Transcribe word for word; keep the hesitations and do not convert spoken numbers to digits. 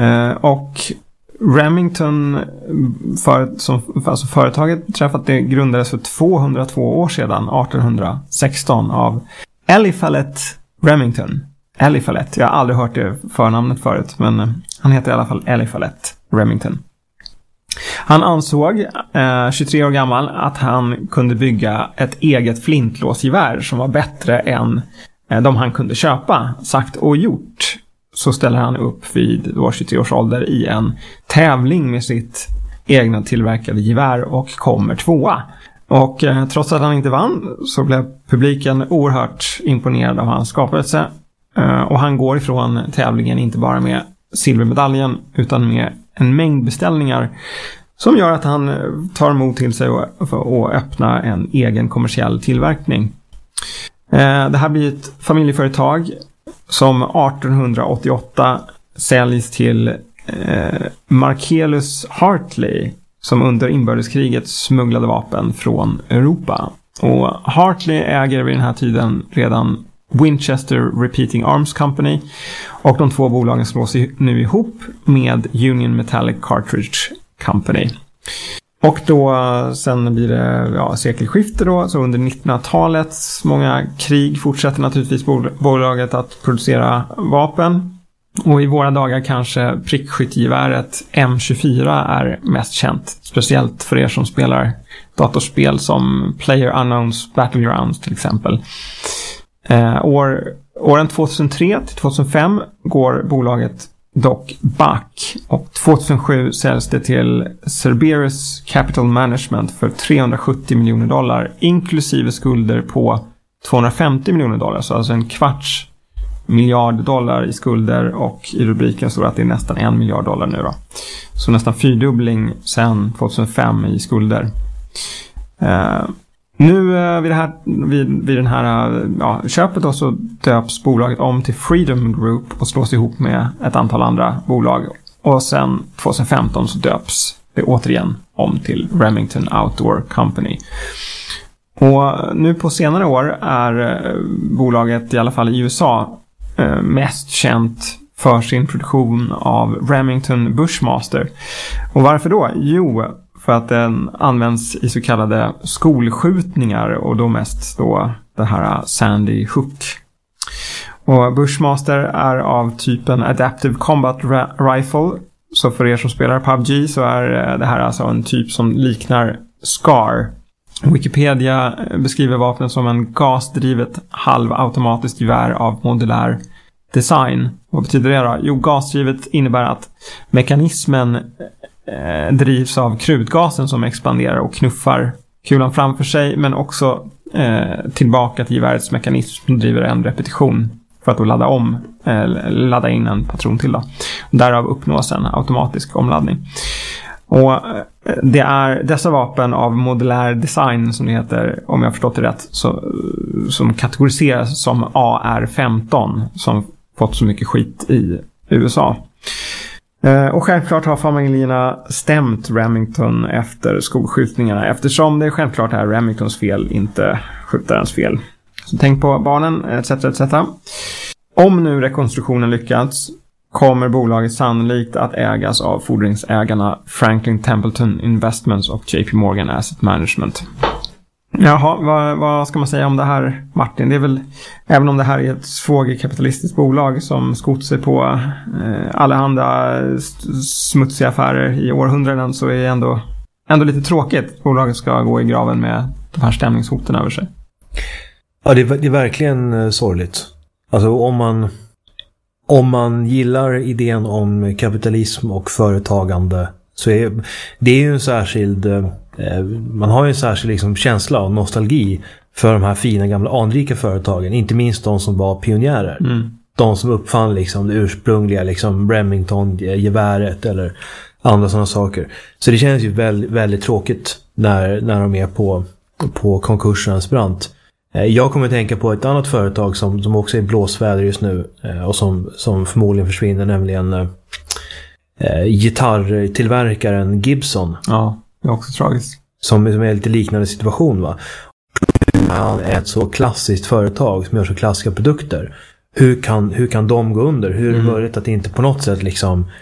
Eh, och Remington, för, som, alltså företaget träffat det grundades för tvåhundratvå år sedan, arton sexton, av Eliphalet Remington. Eliphalet, jag har aldrig hört det förnamnet förut, men han heter i alla fall Eliphalet Remington. Han ansåg, eh, tjugotre år gammal, att han kunde bygga ett eget flintlåsgevär som var bättre än eh, de han kunde köpa. Sagt och gjort, så ställer han upp vid tjugotre års ålder i en tävling med sitt egna tillverkade gevär och kommer tvåa. Och eh, trots att han inte vann så blev publiken oerhört imponerad av hans skapelse. Eh, och han går ifrån tävlingen inte bara med silvermedaljen utan med en mängd beställningar som gör att han tar emot till sig och, och öppnar en egen kommersiell tillverkning. Eh, det här blir ett familjeföretag som arton åttioåtta säljs till eh, Marcellus Hartley, som under inbördeskriget smugglade vapen från Europa. Och Hartley äger vid den här tiden redan Winchester Repeating Arms Company, och de två bolagen slås nu ihop med Union Metallic Cartridge Company. Och då sen blir det ja, sekelskifte då, så under nittonhundratalets många krig fortsätter naturligtvis bolaget att producera vapen. Och i våra dagar kanske prickskyttegeväret M tjugofyra är mest känt, speciellt för er som spelar datorspel som PlayerUnknown's Battlegrounds till exempel. Eh, år, åren tvåtusentre till tvåtusenfem går bolaget dock back, och tvåtusensju säljs det till Cerberus Capital Management för trehundrasjuttio miljoner dollar inklusive skulder på tvåhundrafemtio miljoner dollar, så alltså en kvarts miljard dollar i skulder, och i rubriken står att det är nästan en miljard dollar nu då. Så nästan fyrdubbling sedan tvåtusenfem i skulder. Eh, Nu eh, vid, det här, vid, vid den här ja, köpet då, så döps bolaget om till Freedom Group och slås ihop med ett antal andra bolag. Och sen tjugohundrafemton så döps det återigen om till Remington Outdoor Company. Och nu på senare år är eh, bolaget, i alla fall i U S A, eh, mest känt för sin produktion av Remington Bushmaster. Och varför då? Jo, för att den används i så kallade skolskjutningar, och då mest då det här Sandy Hook. Och Bushmaster är av typen Adaptive Combat Ra- Rifle. Så för er som spelar P U B G så är det här alltså en typ som liknar SCAR. Wikipedia beskriver vapnet som en gasdrivet halvautomatiskt gevär av modulär design. Vad betyder det då? Jo, gasdrivet innebär att mekanismen eh, drivs av krutgasen som expanderar och knuffar kulan framför sig, men också eh, tillbaka till gevärets mekanism som driver en repetition för att då ladda om, eh, ladda in en patron till då. Därav uppnås en automatisk omladdning. Och det är dessa vapen av modulär design, som det heter, om jag har förstått det rätt, så, som kategoriseras som A R femton, som fått så mycket skit i U S A. Eh, och självklart har familjerna stämt Remington efter skolskjutningarna, eftersom det självklart är Remingtons fel, inte skjutarens fel. Så tänk på barnen, et cetera et cetera. Om nu rekonstruktionen lyckats, kommer bolaget sannolikt att ägas av fordringsägarna Franklin Templeton Investments och J P Morgan Asset Management. Jaha, vad, vad ska man säga om det här, Martin? Det är väl, även om det här är ett svågerkapitalistiskt bolag som skott sig på eh, allehanda smutsiga affärer i århundraden, så är det ändå, ändå lite tråkigt att bolaget ska gå i graven med de här stämningshoten över sig. Ja, det är, det är verkligen eh, sorgligt. Alltså om man... Om man gillar idén om kapitalism och företagande, så är det är ju en särskild, eh, man har ju en särskild liksom känsla av nostalgi för de här fina gamla anrika företagen, inte minst de som var pionjärer. Mm. De som uppfann liksom det ursprungliga liksom Remington-geväret eller andra sådana saker. Så det känns ju väldigt, väldigt tråkigt när, när de är på, på konkursens brant. Jag kommer att tänka på ett annat företag som, som också är blåsväder just nu och som, som förmodligen försvinner, nämligen eh, gitarrtillverkaren Gibson. Ja, det är också tragiskt. Som, som är en lite liknande situation, va? Han är ett så klassiskt företag som gör så klassiska produkter. Hur kan, hur kan de gå under? Hur är det mm. möjligt att inte på något sätt liksom